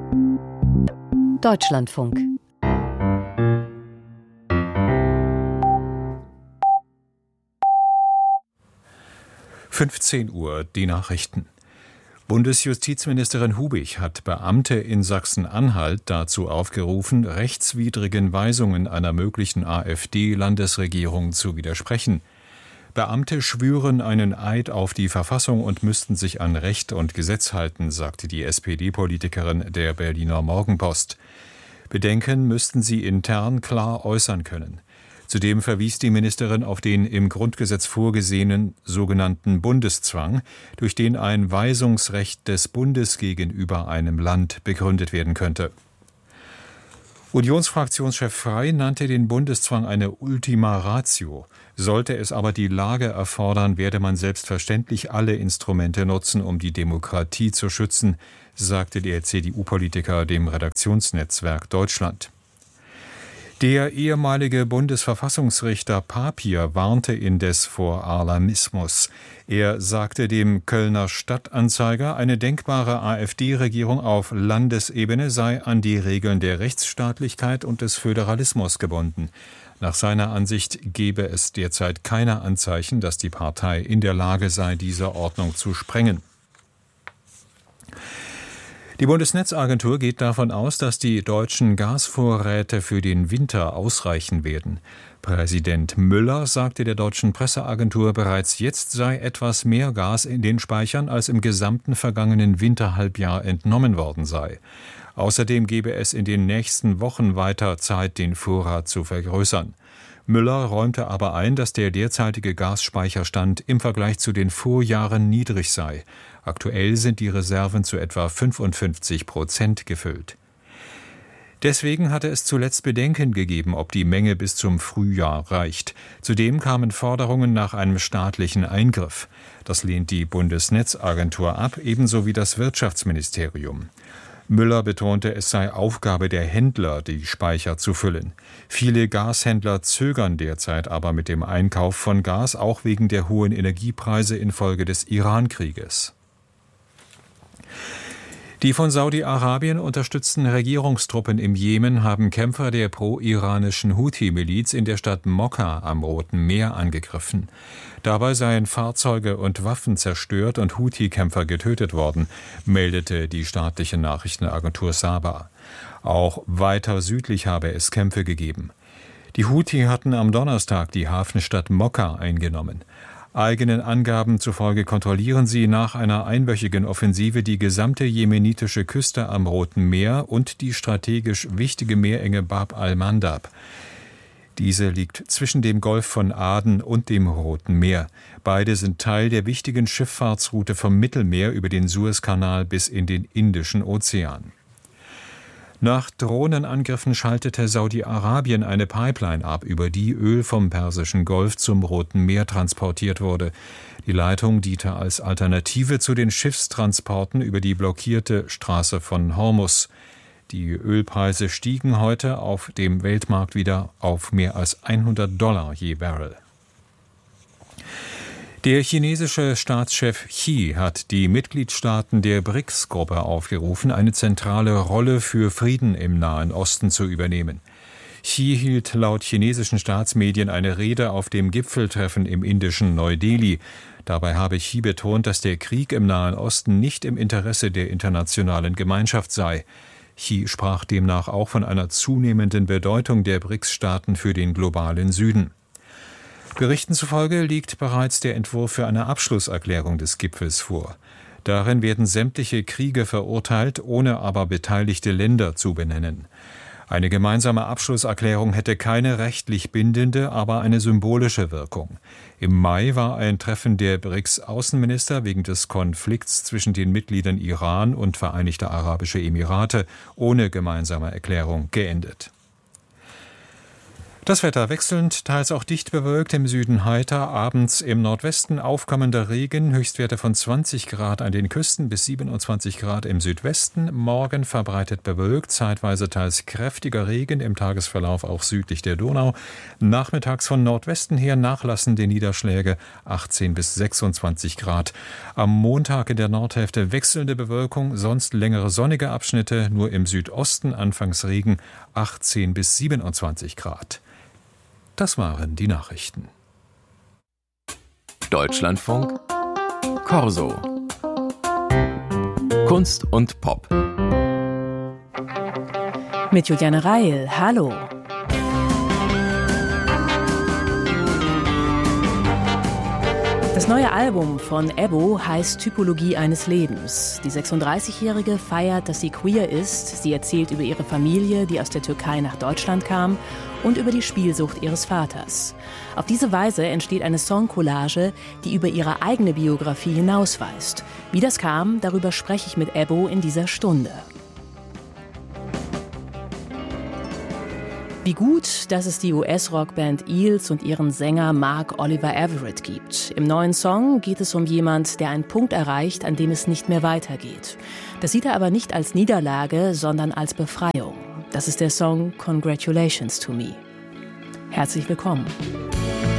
Deutschlandfunk. Uhr, die Nachrichten. Bundesjustizministerin Hubig hat Beamte in Sachsen-Anhalt dazu aufgerufen, rechtswidrigen Weisungen einer möglichen AfD-Landesregierung zu widersprechen. Beamte schwören einen Eid auf die Verfassung und müssten sich an Recht und Gesetz halten, sagte die SPD-Politikerin der Berliner Morgenpost. Bedenken müssten sie intern klar äußern können. Zudem verwies die Ministerin auf den im Grundgesetz vorgesehenen sogenannten Bundeszwang, durch den ein Weisungsrecht des Bundes gegenüber einem Land begründet werden könnte. Unionsfraktionschef Frey nannte den Bundeszwang eine Ultima Ratio. Sollte es aber die Lage erfordern, werde man selbstverständlich alle Instrumente nutzen, um die Demokratie zu schützen, sagte der CDU-Politiker dem Redaktionsnetzwerk Deutschland. Der ehemalige Bundesverfassungsrichter Papier warnte indes vor Alarmismus. Er sagte dem Kölner Stadtanzeiger, eine denkbare AfD-Regierung auf Landesebene sei an die Regeln der Rechtsstaatlichkeit und des Föderalismus gebunden. Nach seiner Ansicht gebe es derzeit keine Anzeichen, dass die Partei in der Lage sei, diese Ordnung zu sprengen. Die Bundesnetzagentur geht davon aus, dass die deutschen Gasvorräte für den Winter ausreichen werden. Präsident Müller sagte der deutschen Presseagentur, bereits jetzt sei etwas mehr Gas in den Speichern, als im gesamten vergangenen Winterhalbjahr entnommen worden sei. Außerdem gebe es in den nächsten Wochen weiter Zeit, den Vorrat zu vergrößern. Müller räumte aber ein, dass der derzeitige Gasspeicherstand im Vergleich zu den Vorjahren niedrig sei. Aktuell sind die Reserven zu etwa 55% gefüllt. Deswegen hatte es zuletzt Bedenken gegeben, ob die Menge bis zum Frühjahr reicht. Zudem kamen Forderungen nach einem staatlichen Eingriff. Das lehnt die Bundesnetzagentur ab, ebenso wie das Wirtschaftsministerium. Müller betonte, es sei Aufgabe der Händler, die Speicher zu füllen. Viele Gashändler zögern derzeit aber mit dem Einkauf von Gas, auch wegen der hohen Energiepreise infolge des Iran-Krieges. Die von Saudi-Arabien unterstützten Regierungstruppen im Jemen haben Kämpfer der pro-iranischen Houthi-Miliz in der Stadt Mokka am Roten Meer angegriffen. Dabei seien Fahrzeuge und Waffen zerstört und Houthi-Kämpfer getötet worden, meldete die staatliche Nachrichtenagentur Saba. Auch weiter südlich habe es Kämpfe gegeben. Die Houthi hatten am Donnerstag die Hafenstadt Mokka eingenommen. Eigenen Angaben zufolge kontrollieren sie nach einer einwöchigen Offensive die gesamte jemenitische Küste am Roten Meer und die strategisch wichtige Meerenge Bab al-Mandab. Diese liegt zwischen dem Golf von Aden und dem Roten Meer. Beide sind Teil der wichtigen Schifffahrtsroute vom Mittelmeer über den Suezkanal bis in den Indischen Ozean. Nach Drohnenangriffen schaltete Saudi-Arabien eine Pipeline ab, über die Öl vom Persischen Golf zum Roten Meer transportiert wurde. Die Leitung diente als Alternative zu den Schiffstransporten über die blockierte Straße von Hormuz. Die Ölpreise stiegen heute auf dem Weltmarkt wieder auf mehr als $100 je Barrel. Der chinesische Staatschef Xi hat die Mitgliedstaaten der BRICS-Gruppe aufgerufen, eine zentrale Rolle für Frieden im Nahen Osten zu übernehmen. Xi hielt laut chinesischen Staatsmedien eine Rede auf dem Gipfeltreffen im indischen Neu-Delhi. Dabei habe Xi betont, dass der Krieg im Nahen Osten nicht im Interesse der internationalen Gemeinschaft sei. Xi sprach demnach auch von einer zunehmenden Bedeutung der BRICS-Staaten für den globalen Süden. Berichten zufolge liegt bereits der Entwurf für eine Abschlusserklärung des Gipfels vor. Darin werden sämtliche Kriege verurteilt, ohne aber beteiligte Länder zu benennen. Eine gemeinsame Abschlusserklärung hätte keine rechtlich bindende, aber eine symbolische Wirkung. Im Mai war ein Treffen der BRICS-Außenminister wegen des Konflikts zwischen den Mitgliedern Iran und Vereinigte Arabische Emirate ohne gemeinsame Erklärung geendet. Das Wetter wechselnd, teils auch dicht bewölkt, im Süden heiter, abends im Nordwesten aufkommender Regen, Höchstwerte von 20 Grad an den Küsten bis 27 Grad im Südwesten, morgen verbreitet bewölkt, zeitweise teils kräftiger Regen, im Tagesverlauf auch südlich der Donau, nachmittags von Nordwesten her nachlassende Niederschläge, 18 bis 26 Grad. Am Montag in der Nordhälfte wechselnde Bewölkung, sonst längere sonnige Abschnitte, nur im Südosten anfangs Regen, 18 bis 27 Grad. Das waren die Nachrichten. Deutschlandfunk Corso. Kunst und Pop. Mit Juliane Reil. Hallo. Das neue Album von Ebbo heißt Typologie eines Lebens. Die 36-Jährige feiert, dass sie queer ist. Sie erzählt über ihre Familie, die aus der Türkei nach Deutschland kam, und über die Spielsucht ihres Vaters. Auf diese Weise entsteht eine Songcollage, die über ihre eigene Biografie hinausweist. Wie das kam, darüber spreche ich mit Ebbo in dieser Stunde. Wie gut, dass es die US-Rockband Eels und ihren Sänger Mark Oliver Everett gibt. Im neuen Song geht es um jemand, der einen Punkt erreicht, an dem es nicht mehr weitergeht. Das sieht er aber nicht als Niederlage, sondern als Befreiung. Das ist der Song Congratulations to Me. Herzlich willkommen.